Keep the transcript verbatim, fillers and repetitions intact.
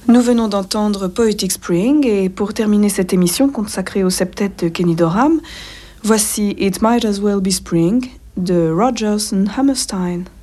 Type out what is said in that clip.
Nous venons d'entendre Poetic Spring et pour terminer cette émission consacrée au septet de Kenny Dorham, voici It Might As Well Be Spring de Rodgers and Hammerstein.